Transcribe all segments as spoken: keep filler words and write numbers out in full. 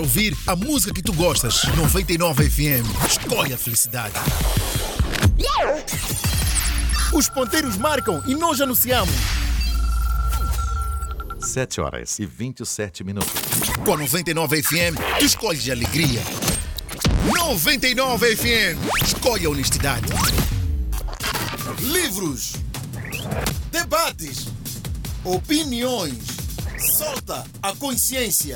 Ouvir a música que tu gostas. noventa e nove F M. Escolhe a felicidade. Os ponteiros marcam e nós anunciamos. sete horas e vinte e sete minutos. Com a noventa e nove F M, tu escolhes a alegria. noventa e nove F M. Escolhe a honestidade. Livros. Debates. Opiniões. Solta a consciência.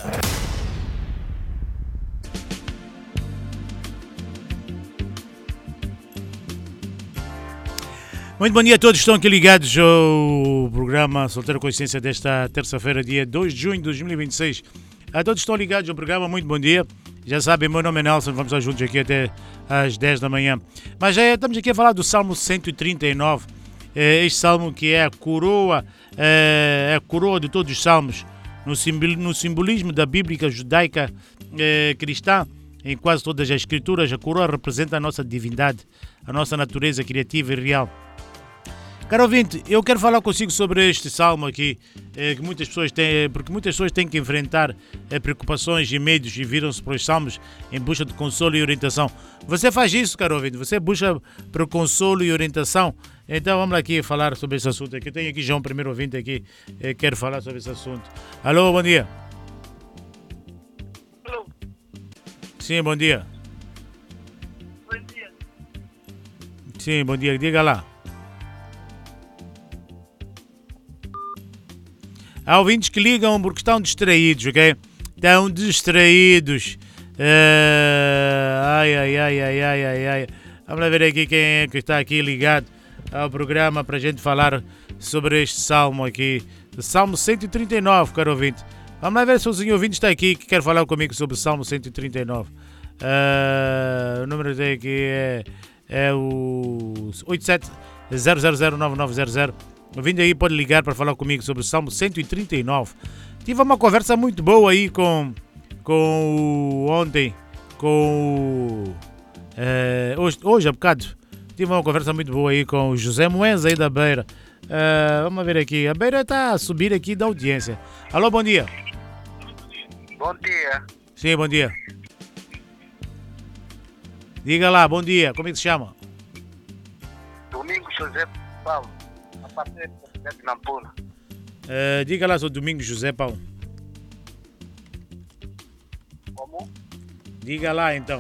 Muito bom dia a todos que estão aqui ligados ao programa Solteiro Consciência desta terça-feira, dia dois de junho de dois mil e vinte e seis. A todos que estão ligados ao programa, muito bom dia. Já sabem, meu nome é Nelson, vamos estar juntos aqui até às dez da manhã. Mas já estamos aqui a falar do Salmo cento e trinta e nove, este salmo que é a coroa, é a coroa de todos os salmos, no simbolismo da Bíblia judaica cristã. Em quase todas as escrituras, a coroa representa a nossa divindade, a nossa natureza criativa e real. Caro ouvinte, eu quero falar consigo sobre este salmo aqui, eh, que muitas pessoas têm, porque muitas pessoas têm que enfrentar eh, preocupações e medos e viram-se para os salmos em busca de consolo e orientação. Você faz isso, caro ouvinte? Você busca por consolo e orientação? Então vamos aqui falar sobre esse assunto aqui. Eu tenho aqui já um primeiro ouvinte aqui, eh, quero falar sobre esse assunto. Alô, bom dia. Alô. Sim, bom dia. Bom dia. Sim, bom dia. Diga lá. Há ouvintes que ligam porque estão distraídos, ok? Estão distraídos. Uh, ai, ai, ai, ai, ai, ai, ai. Vamos lá ver aqui quem é que está aqui ligado ao programa para a gente falar sobre este salmo aqui. Salmo cento e trinta e nove, caro ouvinte. Vamos lá ver se o senhor ouvinte está aqui que quer falar comigo sobre o Salmo cento e trinta e nove. Uh, o número dele aqui é, é o oito sete zero zero zero nove nove zero zero. Vindo aí, pode ligar para falar comigo sobre o Salmo cento e trinta e nove. Tive uma conversa muito boa aí com, com o, ontem, com o, é, hoje, hoje, há bocado, tive uma conversa muito boa aí com o José Moenz aí da Beira. É, vamos ver aqui, a Beira está a subir aqui da audiência. Alô, bom dia. Bom dia. Sim, bom dia. Diga lá, bom dia, como é que se chama? Domingos José Paulo. A partir da cidade de Nampula. Uh, diga lá, sou Domingos José Paulo. Como? Diga lá, então.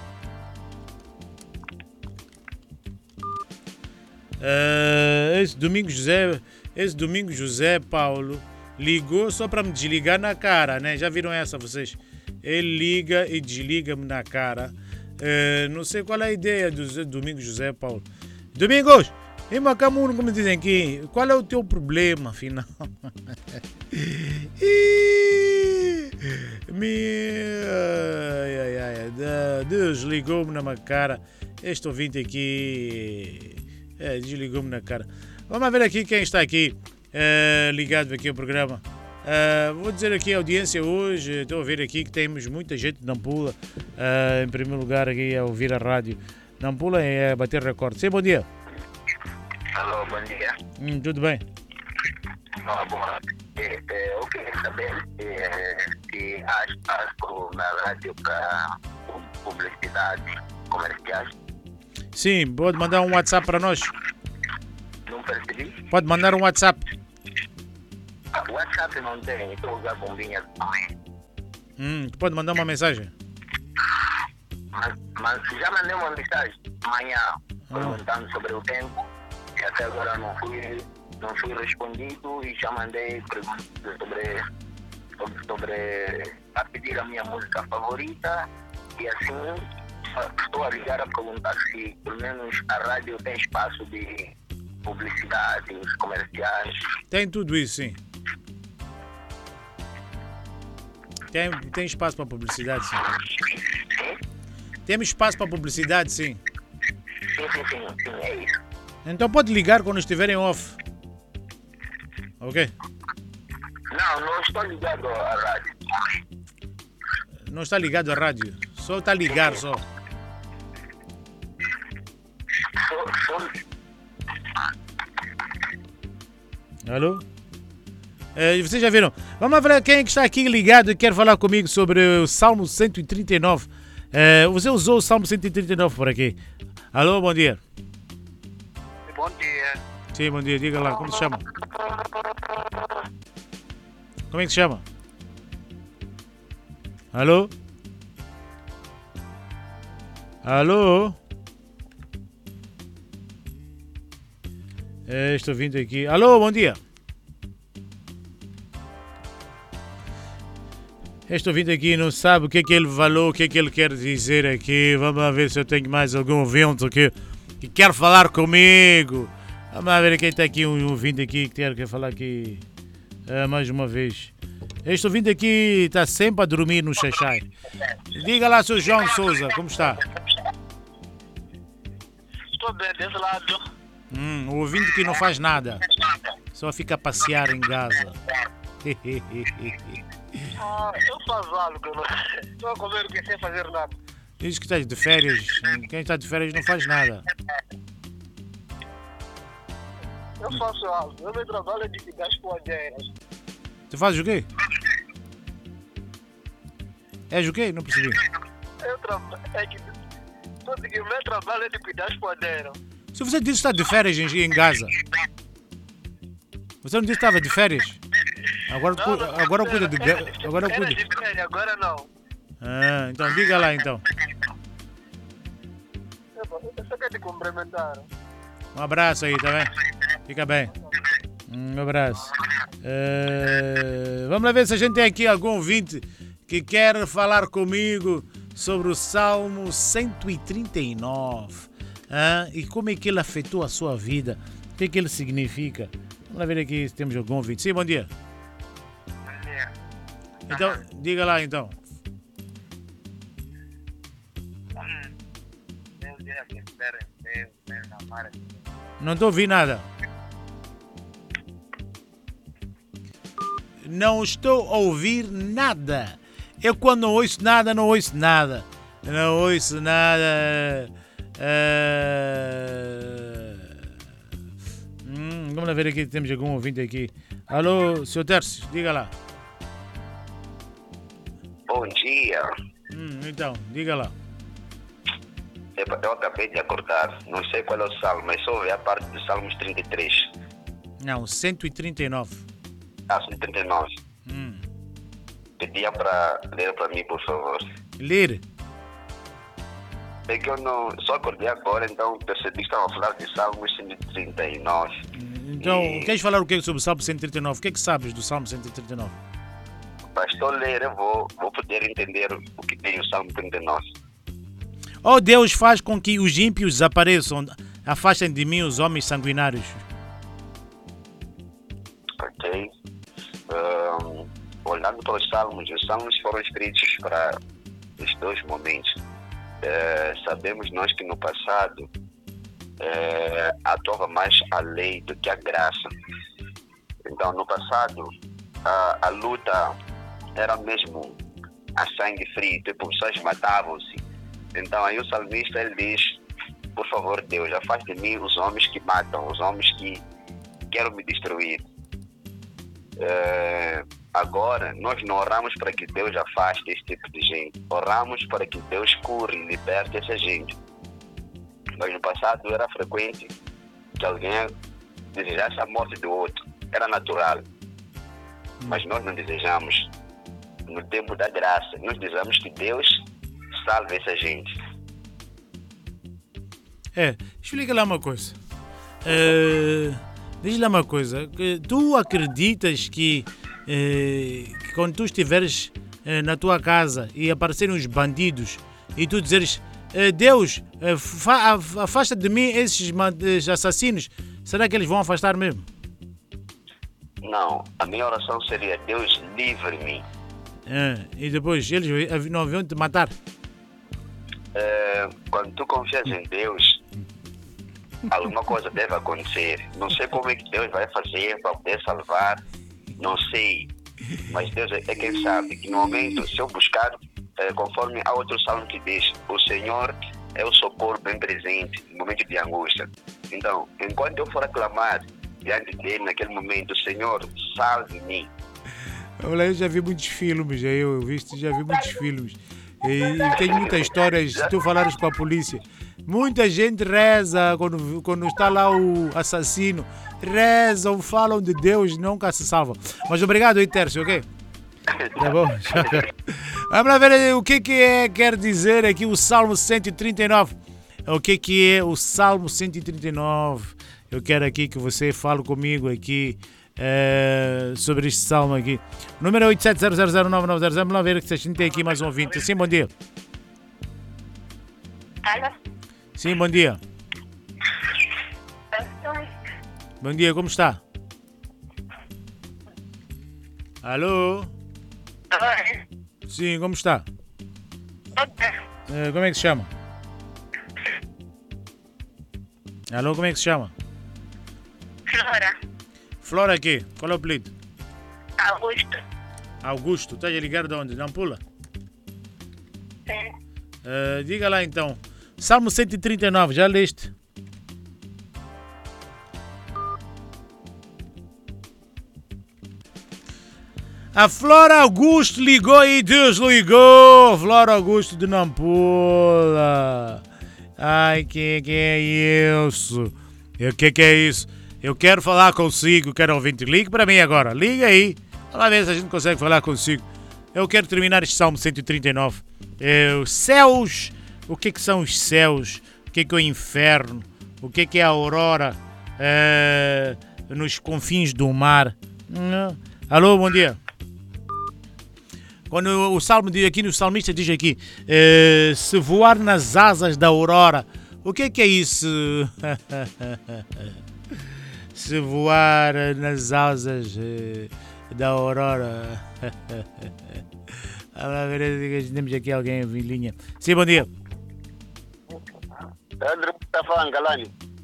Uh, esse Domingos José, esse Domingos José Paulo ligou só para me desligar na cara, né? Já viram essa vocês? Ele liga e desliga-me na cara. Uh, não sei qual é a ideia do Domingos José Paulo. Domingos! E Macamuno, como dizem aqui, qual é o teu problema, afinal? ai, ai, ai, Deus ligou-me na minha cara. Este ouvinte aqui é, desligou-me na cara. Vamos ver aqui quem está aqui é, ligado aqui ao programa. É, vou dizer aqui a audiência hoje. Estou a ver aqui que temos muita gente de Nampula. É, em primeiro lugar aqui a ouvir a rádio. Nampula é bater recorde. Sim, bom dia. Alô, bom dia. Hum, tudo bem? Ah, bom, é, é, eu queria saber é, se há espaço na rádio para publicidade comerciais. Sim, pode mandar um WhatsApp para nós. Não percebi? Pode mandar um WhatsApp. Ah, WhatsApp não tem, estou a usar bombinha também. Hum, pode mandar uma mensagem. Mas, mas já mandei uma mensagem amanhã perguntando ah. sobre o tempo. E até agora não fui, não fui respondido e já mandei perguntas sobre, sobre, sobre a pedir a minha música favorita e assim estou a ligar a perguntar se pelo menos a rádio tem espaço de publicidade, comerciais. Tem tudo isso, sim. Tem, tem espaço para publicidade, sim. Sim? Temos espaço para publicidade, sim. Sim, sim, sim, sim, é isso. Então pode ligar quando estiverem off. Ok? Não, não estou ligado à rádio. Não está ligado à rádio. Só está a ligar, só. Só, só... Alô? Uh, vocês já viram? Vamos ver quem é que está aqui ligado e quer falar comigo sobre o Salmo cento e trinta e nove. Uh, você usou o Salmo cento e trinta e nove por aqui. Alô, bom dia. Bom dia. Sim, bom dia. Diga lá, como se chama? Como é que se chama? Alô? Alô? Uh, estou vindo aqui. Alô, bom dia. Estou vindo aqui e não sabe o que é que ele falou, o que é que ele quer dizer aqui. Vamos lá ver se eu tenho mais algum ouvinte que, que quer falar comigo. Vamos lá ver quem está aqui, um ouvinte aqui que quer falar aqui uh, mais uma vez. Estou vindo aqui, está sempre a dormir no Xaxai. Diga lá, seu João Souza, como está? Estou bem desse lado. Hum, o ouvinte que não faz nada, só fica a passear em Gaza. Ah, eu faço algo, eu não estou a comer o que sem fazer nada. Diz que está de férias. Quem está de férias não faz nada. Eu faço algo, eu meu trabalho é de ficar escondendo. Tu fazes o quê? És o quê? Não percebi. Eu trabalho, é que todo que o meu trabalho é de cuidar escondendo. Se você disse que está de férias em, em Gaza, você não disse que estava de férias? Agora, Não, não, agora eu cuido de era- Gaza. Agora eu era cuido. de férias, agora não. Ah, então diga lá então. Eu, eu só quero te cumprimentar. Um abraço aí, tá bem? Fica bem. Um abraço. Eh, vamos lá ver se a gente tem aqui algum ouvinte que quer falar comigo sobre o Salmo cento e trinta e nove. Ah, e como é que ele afetou a sua vida? O que é que ele significa? Vamos lá ver aqui se temos algum ouvinte. Sim, bom dia. Então, diga lá então. Não estou a ouvir nada. Não estou a ouvir nada. Eu quando não ouço nada, não ouço nada. Não ouço nada. Uh... Hum, vamos lá ver aqui, temos algum ouvinte aqui. Alô, seu Tércio, diga lá. Bom dia. Hum, então, diga lá. Eu, eu acabei de acordar. Não sei qual é o salmo, mas só ouvi a parte do Salmos trinta e três. Não, cento e trinta e nove. Ah, cento e trinta e nove. Hum. Pedia para ler para mim, por favor. Ler. É que eu não, só acordei agora, então percebi que estavam a falar de Salmos cento e trinta e nove. Então, E- queres falar o que sobre o Salmo cento e trinta e nove? O que é que sabes do Salmo cento e trinta e nove? Pastor ler, eu vou, vou poder entender o que tem o Salmo trinta e nove. Oh, Deus faz com que os ímpios desapareçam, afastem de mim os homens sanguinários. Ok? Ahn, olhando para os Salmos, os Salmos foram escritos para os dois momentos. Eh, sabemos nós que no passado eh, atuava mais a lei do que a graça. Então, no passado, a, a luta era mesmo a sangue frio, tipo, pessoas matavam-se. Então, aí o salmista ele diz: por favor, Deus, afaste de mim os homens que matam, os homens que querem me destruir. É, agora, nós não oramos para que Deus afaste esse tipo de gente, oramos para que Deus cure e liberte essa gente. Mas no passado era frequente que alguém desejasse a morte do outro, era natural. Mas nós não desejamos. No tempo da graça, nós desejamos que Deus salve essa gente. É, explica lá uma coisa. Uh, diz lá uma coisa. Que tu acreditas que, uh, que quando tu estiveres uh, na tua casa e aparecerem os bandidos e tu dizeres uh, Deus, uh, fa afasta de mim esses, esses assassinos, será que eles vão afastar mesmo? Não, a minha oração seria: Deus livre-me. Uh, e depois eles não vão te matar? É, quando tu confias em Deus, alguma coisa deve acontecer. Não sei como é que Deus vai fazer para poder salvar, não sei. Mas Deus é quem sabe. Que no momento, se eu buscar, é, conforme há outro salmo que diz: o Senhor é o socorro bem presente no momento de angústia. Então, enquanto eu for aclamar diante dele naquele momento, Senhor, salve-me. Olha, eu já vi muitos filmes, eu visto, já vi muitos filmes. E, e tem muitas histórias, se tu falares com a polícia. Muita gente reza quando, quando está lá o assassino. Rezam, falam de Deus, nunca se salvam. Mas obrigado, Tércio, ok? Tá bom? Vamos lá ver o que, que é, quer dizer aqui o Salmo cento e trinta e nove. O que, que é o Salmo cento e trinta e nove? Eu quero aqui que você fale comigo aqui é, sobre este salmo aqui. O número é oito sete zero zero zero nove nove zero zero. Vamos lá ver se a gente tem aqui mais um ouvinte. Sim, bom dia. Alô? Sim, bom dia. Bom dia, como está? Alô? Oi. Sim, como está? É, como é que se chama? Alô, como é que se chama? Flora. Flora aqui. Qual é o apelido? Augusto. Augusto. Estás a ligar de onde? De Nampula? Sim. Uh, diga lá então. Salmo cento e trinta e nove, já leste? A Flora Augusto ligou e Deus ligou. Flora Augusto de Nampula. Ai, que que é isso? O que que é isso? Eu quero falar consigo, quero ouvinte. Ligue para mim agora. Liga aí. Vamos ver se a gente consegue falar consigo. Eu quero terminar este Salmo cento e trinta e nove. É, os céus. O que que são os céus? O que que é o inferno? O que que é a aurora é, nos confins do mar? Hum. Alô, bom dia. Quando o salmo diz aqui, o salmista diz aqui, eh, se voar nas asas da aurora, o que é que é isso? Se voar nas asas eh, da aurora. Vamos ver se temos aqui alguém em linha. Sim, bom dia. Pedro está falando, Galani.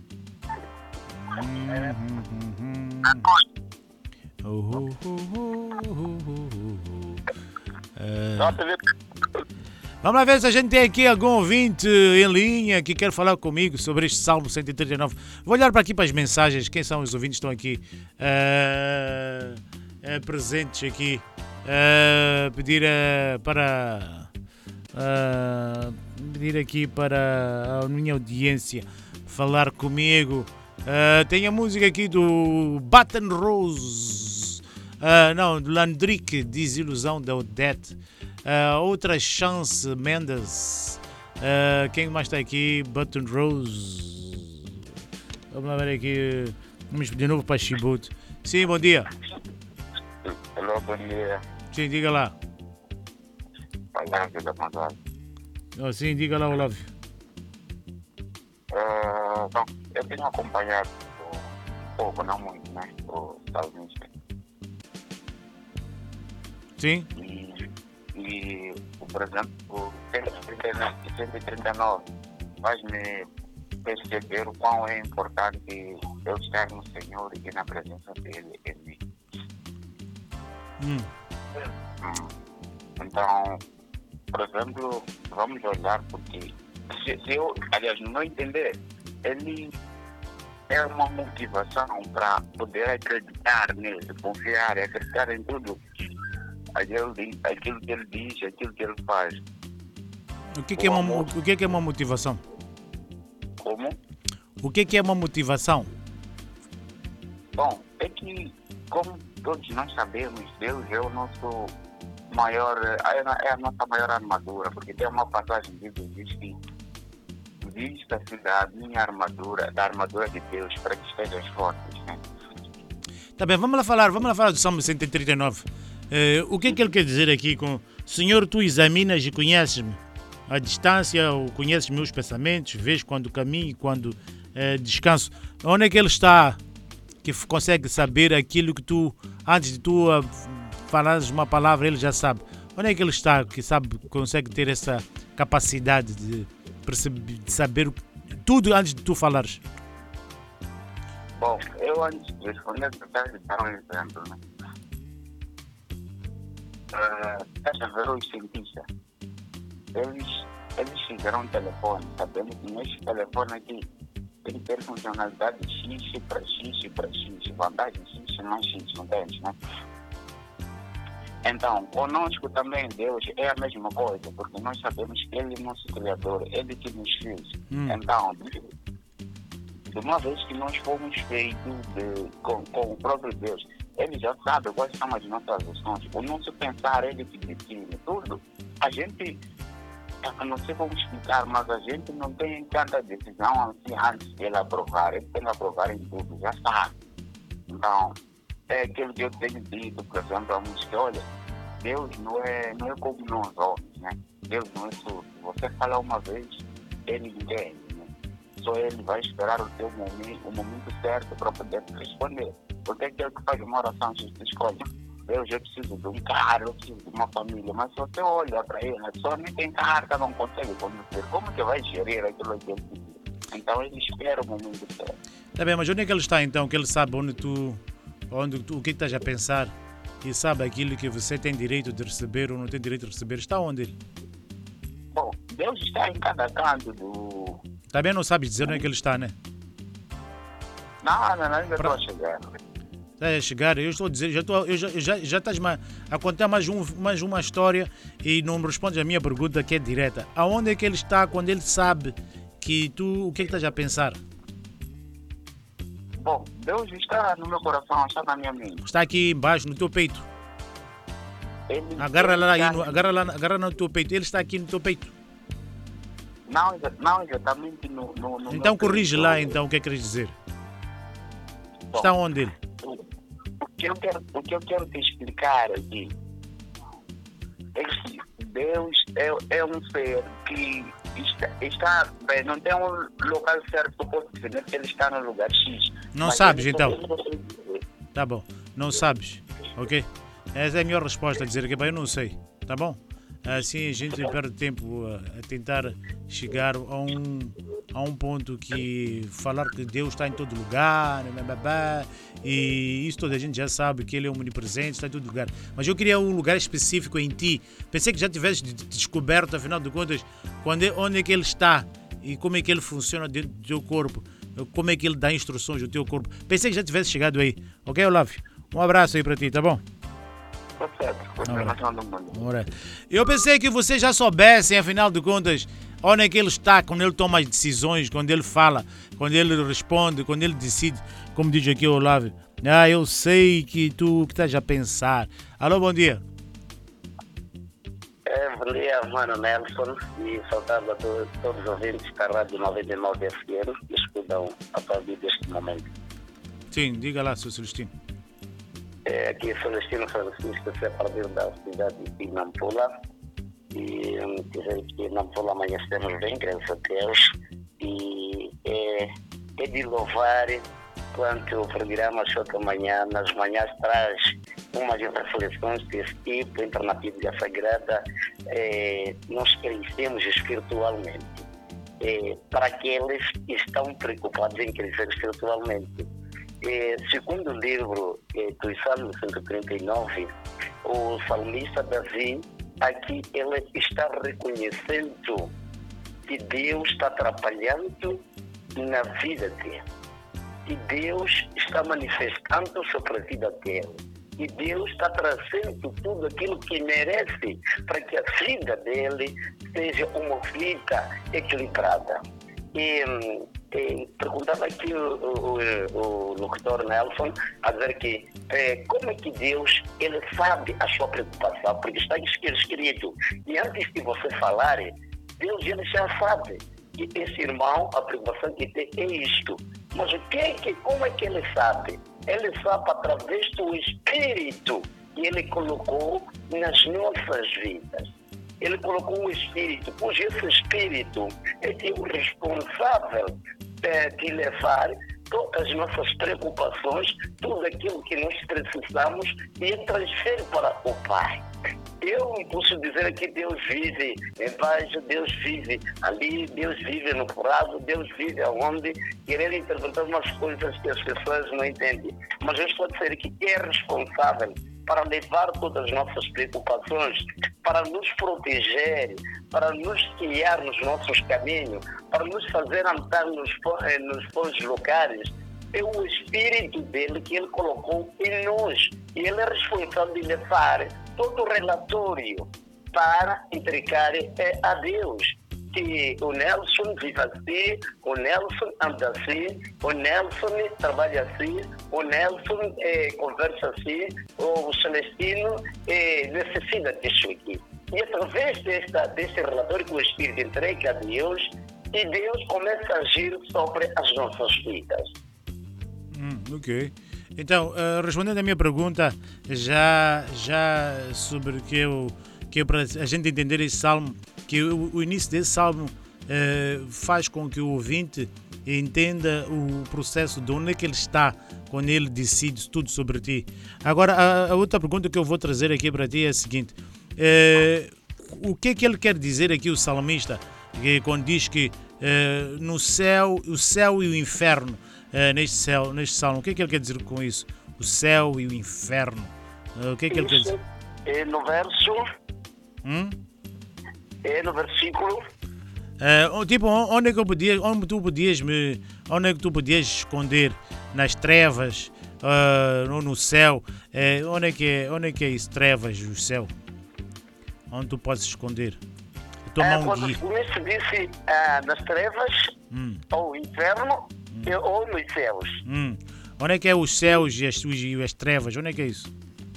Vamos lá ver se a gente tem aqui algum ouvinte em linha que quer falar comigo sobre este Salmo cento e trinta e nove. Vou olhar para aqui para as mensagens. Quem são os ouvintes que estão aqui uh, uh, presentes aqui? Uh, pedir uh, para uh, pedir aqui para a minha audiência falar comigo. Uh, tem a música aqui do Baton Rose, uh, não, do Landrick, Desilusão da Odette. Uh, outra chance, Mendes. Uh, quem mais está aqui? Baton Rose. Vamos lá ver aqui. Vamos de novo para Chibouto. Sim, bom dia. Alô, bom dia. Sim, diga lá. Olávio da Pandora. Oh, sim, diga lá, Olávio. Uh, bom, eu tenho acompanhado um pouco, não muito, né? O salmista. Sim. E, e por exemplo, o cento e trinta e nove faz-me perceber o quão é importante eu estar no Senhor e na presença dele em mim. Hum. Hum. Então, por exemplo, vamos olhar porque se, se eu, aliás, no meu entender, ele é uma motivação para poder acreditar nele, confiar, acreditar em tudo aquilo, aquilo que ele diz, aquilo que ele faz. O que, que, é, uma, o que, que é uma motivação? Como? O que, que é uma motivação? Bom, é que, como todos nós sabemos, Deus é o nosso maior, é a nossa maior armadura, porque tem uma passagem que diz que vista-se da minha armadura, da armadura de Deus, para que estejam fortes, né? Tá bem, vamos lá falar, vamos lá falar do Salmo cento e trinta e nove. Uh, o que é que ele quer dizer aqui com Senhor, tu examinas e conheces-me à distância, ou conheces meus pensamentos, vês quando caminho e quando uh, descanso. Onde é que ele está que consegue saber aquilo que tu, antes de tu uh, falares uma palavra, ele já sabe? Onde é que ele está que sabe, consegue ter essa capacidade de perceber, de saber tudo antes de tu falares? Bom, eu antes de responder, eu dar um exemplo, né? Estás a ver os cientistas? Eles, eles fizeram um telefone, sabendo que neste telefone aqui tem que ter funcionalidade X para X para X, vantagem X mais X, entende, né? Então, conosco também Deus é a mesma coisa, porque nós sabemos que Ele é nosso Criador, Ele que nos fez. Hum. Então, de uma vez que nós fomos feitos de, com, com o próprio Deus, Ele já sabe quais são as nossas ações. O nosso pensar, Ele que define tudo. A gente, eu não sei como explicar, mas a gente não tem tanta decisão assim antes de Ele aprovar. Ele tem que aprovar em tudo, já sabe. Então, é aquilo que eu tenho dito, por exemplo, a música, olha, Deus não é, não é como nós homens, né? Deus não é surdo. Você fala uma vez, Ele entende, né? Só Ele vai esperar o teu momento, o momento certo para poder te responder. Porque é aquele que faz uma oração, você escolhe, Deus, eu preciso de um carro, eu preciso de uma família, mas se você olha para ele, a pessoa nem tem carta, não consegue conhecer. Como que vai gerir aquilo que ele pediu? Então ele espera o momento certo. Tá bem, mas onde é que ele está então? Que ele sabe onde tu, onde tu, o que estás a pensar e sabe aquilo que você tem direito de receber ou não tem direito de receber. Está onde ele? Bom, Deus está em cada canto do... Também não sabes dizer onde é que ele está, né? Não, não, não, ainda Pra- estou chegando. Está a chegar, eu estou a dizer, já, estou, eu já, já, já estás a contar mais, um, mais uma história e não me respondes a minha pergunta que é direta. Aonde é que ele está quando ele sabe que tu, o que é que estás a pensar? Bom, Deus está no meu coração, está na minha mente. Está aqui embaixo, no teu peito. Ele, Agarra ele lá, aí está- no, agarra lá, agarra no teu peito. Ele está aqui no teu peito. Não, exa- não exatamente no, no, no Então meu corrige peito. lá então o que é que queres dizer. Bom, Está onde ele? O que eu quero, o que eu quero te explicar aqui é que Deus é, é um ser que está, está bem, não tem um local certo que eu posso dizer que ele está no lugar X. Não mas sabes, ele- então? Tá bom. Não sabes. Ok? Essa é a melhor resposta a dizer que eu não sei. Tá bom? Assim a gente perde tempo a, a tentar chegar a um, a um ponto que falar que Deus está em todo lugar, blá, blá, blá, e isso toda a gente já sabe que Ele é omnipresente, está em todo lugar. Mas eu queria um lugar específico em ti. Pensei que já tivesse de- de- descoberto, afinal de contas, quando é, onde é que Ele está e como é que Ele funciona dentro do teu corpo, como é que Ele dá instruções ao teu corpo. Pensei que já tivesse chegado aí. Ok, Olávio? Um abraço aí para ti, tá bom? Está certo. Continuação do mundo. Ora, eu pensei que vocês já soubessem, afinal de contas, onde é que ele está, quando ele toma as decisões, quando ele fala, quando ele responde, quando ele decide, como diz aqui o Olávio. Ah, eu sei que tu que estás a pensar. Alô, bom dia. É, bom dia, mano Nelson, e saudade a todos, todos os ouvintes da Rádio noventa e nove F M que escutam a partir deste momento. Sim, diga lá, seu Celestino. É, aqui é Celestino Francisco, a partir da cidade de Nampula. E hum, dizer que Nampula amanhecemos bem, graças a Deus. E é, é de louvar quanto o programa Show da Manhã, nas manhãs traz umas reflexões desse tipo, entra na Bíblia Sagrada, é, nós crescemos espiritualmente. É, para aqueles que estão preocupados em crescer espiritualmente. É, segundo o livro é, dos Salmos cento e trinta e nove, o salmista Davi, aqui ele está reconhecendo que Deus está trabalhando na vida dele. E Deus está manifestando sobre a vida dele. E Deus está trazendo tudo aquilo que merece para que a vida dele seja uma vida equilibrada. E, e perguntava aqui o, o, o, o locutor Nelson a dizer que é, como é que Deus ele sabe a sua preocupação, porque está escrito. E antes de você falar, Deus ele já sabe que esse irmão, a preocupação que tem é isto. Mas o que é que, como é que ele sabe? Ele sabe através do Espírito que ele colocou nas nossas vidas. Ele colocou um Espírito, pois esse Espírito é o responsável é, de levar todas as nossas preocupações, tudo aquilo que nós precisamos e transferir para o Pai. Eu posso dizer que Deus vive em paz, Deus vive ali, Deus vive no prazo, Deus vive aonde, querer interpretar umas coisas que as pessoas não entendem. Mas eu estou a dizer que é responsável para levar todas as nossas preocupações para para nos proteger, para nos guiar nos nossos caminhos, para nos fazer andar nos, nos bons lugares. É o Espírito dele que ele colocou em nós. E ele é responsável de levar todo o relatório para entregar a Deus. Que o Nelson vive assim, o Nelson anda assim, o Nelson trabalha assim, o Nelson eh, conversa assim, o Celestino eh, necessita disso aqui. E através desta, deste relatório que o Espírito entrega a Deus, e Deus começa a agir sobre as nossas vidas. Hum, ok. Então, uh, respondendo à minha pergunta, já, já sobre que eu, que eu, para a gente entender esse salmo, que o, o início desse salmo uh, faz com que o ouvinte entenda o processo de onde é que ele está quando ele decide tudo sobre ti. Agora, a, a outra pergunta que eu vou trazer aqui para ti é a seguinte. Uh, o que é que ele quer dizer aqui, o salmista, que, quando diz que uh, no céu, o céu e o inferno, Uh, neste, céu, neste salmo, o que é que ele quer dizer com isso? O céu e o inferno. Uh, o que é que ele quer dizer? É no verso. Hum? É no versículo. Uh, tipo, onde é que eu podia, onde tu podias me, onde é que tu podias esconder? Nas trevas, uh, ou no céu? Uh, onde é que é, onde é que é isso? Trevas, o céu? Onde tu podes esconder? É, quando o começo disse uh, nas trevas, hum. ou inferno, hum. ou nos céus. Hum. Onde é que é os céus e as, e as trevas? Onde é que é isso?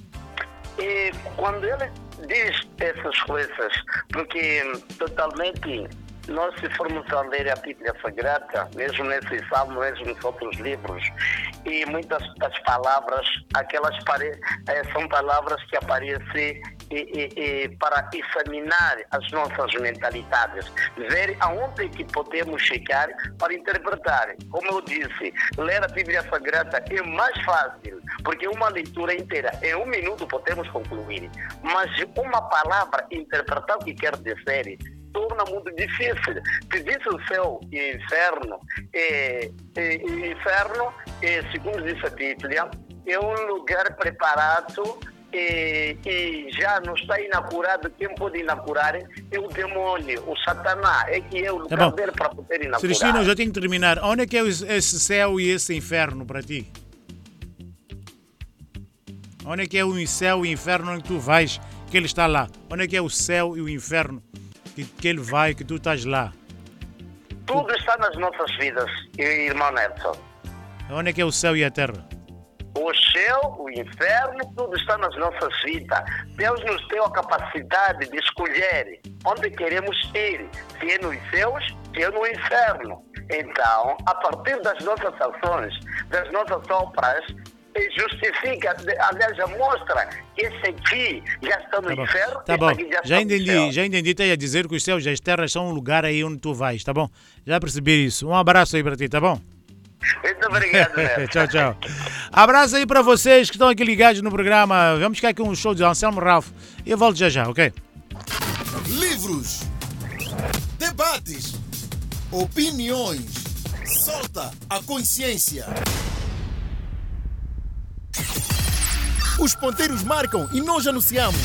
E quando ele diz essas coisas, porque totalmente nós, se formos a ler a Bíblia Sagrada, mesmo nesse salmo, mesmo nos outros livros, e muitas das palavras, aquelas pare... são palavras que aparecem e, e, e para examinar as nossas mentalidades, ver aonde que podemos chegar para interpretar. Como eu disse, ler a Bíblia Sagrada é mais fácil, porque uma leitura inteira, em um minuto podemos concluir, mas uma palavra interpretar o que quer dizer torna muito difícil. Se diz o céu e inferno, e, e, e inferno, e, segundo diz a Bíblia, é um lugar preparado e, e já não está inaugurado. Quem pode inaugurar é o demônio, o Satanás, é que é o lugar tá dele para poder inaugurar. Celestino, eu já tenho que terminar. Onde é que é esse céu e esse inferno para ti? Onde é que é o céu e o inferno onde tu vais, que ele está lá? Onde é que é o céu e o inferno que, que ele vai, que tu estás lá? Tudo está nas nossas vidas, irmão Nelson. Onde é que é o céu e a terra? O céu, o inferno, tudo está nas nossas vidas. Deus nos deu a capacidade de escolher onde queremos ir, se é nos céus, se é no inferno. Então, a partir das nossas ações, das nossas obras, justifica, aliás, já mostra que esse aqui já está no tá inferno. Tá bom, já, já entendi, já entendi. Está a dizer que os céus e as terras são um lugar aí onde tu vais, tá bom? Já percebi isso. Um abraço aí para ti, tá bom? Muito obrigado, né? Tchau, tchau. Abraço aí para vocês que estão aqui ligados no programa. Vamos ficar aqui um show de Anselmo Ralph. Eu volto já já, ok? Livros, debates, opiniões. Solta a consciência. Os ponteiros marcam e nós anunciamos.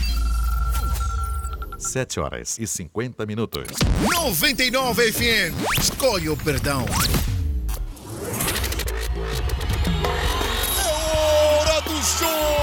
sete horas e cinquenta minutos. noventa e nove F M. Escolhe o perdão. É hora do show!